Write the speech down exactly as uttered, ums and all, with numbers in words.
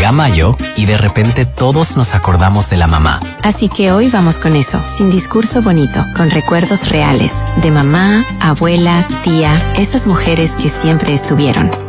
Llega mayo y de repente todos nos acordamos de la mamá. Así que hoy vamos con eso, sin discurso bonito, con recuerdos reales, de mamá, abuela, tía, esas mujeres que siempre estuvieron.